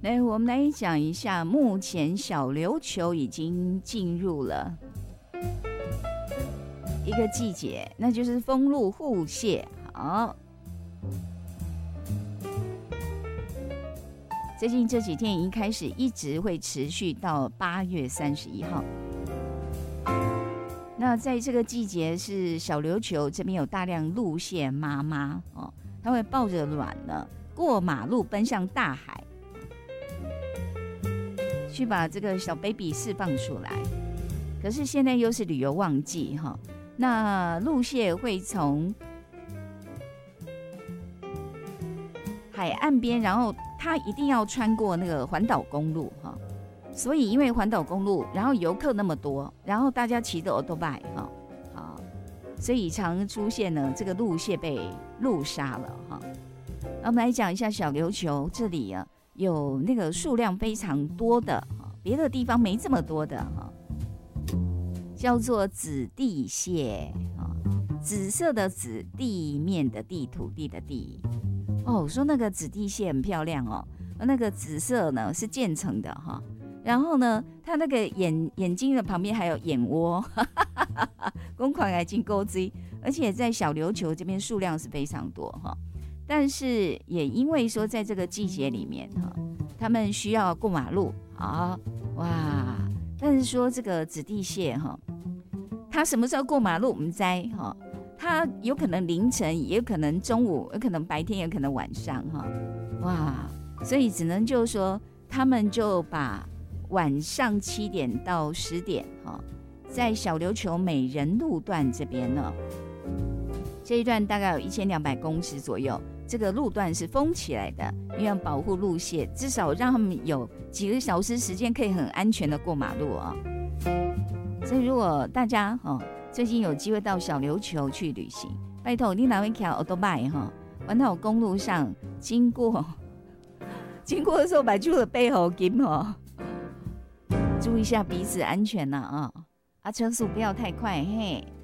来，我们来讲一下，目前小琉球已经进入了一个季节，那就是风鹿互蟹。好，最近这几天已经开始，一直会持续到8月31号。那在这个季节，是小琉球这边有大量鹿蟹妈妈哦，它会抱着卵呢过马路奔向大海，去把这个小 baby 释放出来。可是现在又是旅游旺季哈，那鹿蟹会从海岸边，然后它一定要穿过那个环岛公路哈。所以因为环岛公路，然后游客那么多，然后大家骑的 Autobike 哈，好，所以常出现呢这个鹿蟹被路杀了哈。那我们来讲一下小琉球这里啊，有那个数量非常多的哈，别的地方没这么多的哈，叫做紫地蟹啊，紫色的紫，地面的地，土地的地。哦，我说那个紫地蟹很漂亮哦，那个紫色呢是渐层的哈。然后呢，它那个眼睛的旁边还有眼窝，公款眼睛钩子，而且在小琉球这边数量是非常多哈。但是也因为说在这个季节里面哈，他们需要过马路啊，哇！但是说这个紫地蟹哈，它什么时候过马路我们猜哈，它有可能凌晨，也有可能中午，有可能白天，有可能晚上哈，哇！所以只能就是说，他们就把晚上7点到10点在小琉球美人路段这边呢，这一段大概有1200公尺左右，这个路段是封起来的，因为要保护鹿蟹，至少让他们有几个小时时间可以很安全的过马路啊。所以如果大家最近有机会到小琉球去旅行，拜托你哪会骑 Autobike 环岛公路上经过的时候，把住的背后紧注意一下彼此安全呐车速不要太快嘿。